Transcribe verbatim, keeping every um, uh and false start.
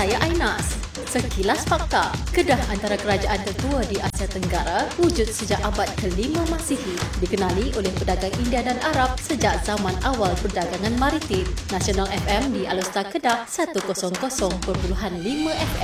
saya Ainas. Sekilas fakta, Kedah antara kerajaan tertua di Asia Tenggara wujud sejak abad kelima Masihi, dikenali oleh pedagang India dan Arab sejak zaman awal perdagangan maritim. Nasional F M di Alor Star Kedah seratus perpuluhan lima F M.